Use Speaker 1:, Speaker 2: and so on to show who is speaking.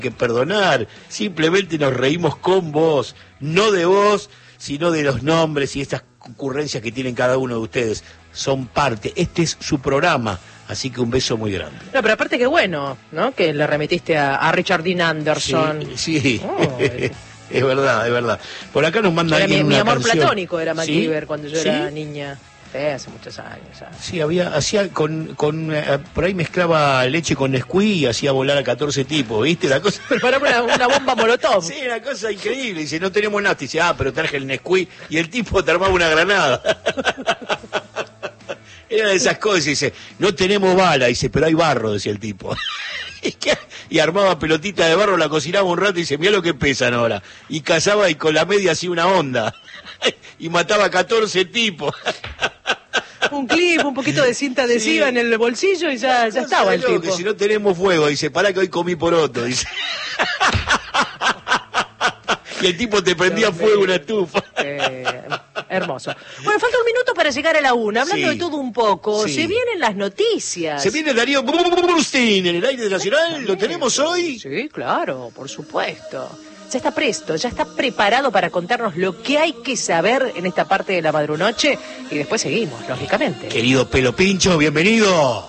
Speaker 1: que perdonar, simplemente nos reímos con vos, no de vos, sino de los nombres y estas ocurrencias que tienen cada uno de ustedes. Son parte, este es su programa, así que un beso muy grande.
Speaker 2: No, pero aparte que bueno, ¿no? Que le remitiste a Richard Dean Anderson.
Speaker 1: Sí. Oh, es verdad, es verdad. Por acá nos manda alguien
Speaker 2: mi
Speaker 1: una
Speaker 2: amor
Speaker 1: canción.
Speaker 2: Platónico era MacGyver,
Speaker 1: ¿Sí?
Speaker 2: cuando yo era niña. Hace muchos años. ¿Sabes?
Speaker 1: Sí, hacía por ahí mezclaba leche con Nesquik y hacía volar a 14 tipos, ¿viste? La cosa.
Speaker 2: Preparaba una bomba molotov.
Speaker 1: Sí, una cosa increíble. Dice, no tenemos nada. Dice, pero traje el Nesquik y el tipo te armaba una granada. Era de esas cosas. Dice, no tenemos bala. Dice, pero hay barro, decía el tipo. Y armaba pelotita de barro, la cocinaba un rato y dice, mirá lo que pesan ahora. Y cazaba y con la media hacía una onda. Y mataba a 14 tipos.
Speaker 2: Un clip, un poquito de cinta adhesiva en el bolsillo y ya estaba el tipo.
Speaker 1: Que si no tenemos fuego, dice, pará que hoy comí poroto, dice. Y el tipo te prendía fuego una estufa.
Speaker 2: Hermoso. Bueno, falta un minuto para llegar a la 1. Hablando de todo un poco, se vienen las noticias.
Speaker 1: Se viene Darío Burstein en el aire nacional. ¿Lo tenemos hoy?
Speaker 2: Sí, claro, por supuesto. Ya está presto, ya está preparado para contarnos lo que hay que saber en esta parte de la madrunoche y después seguimos, lógicamente.
Speaker 1: Querido Pelo Pincho, bienvenido.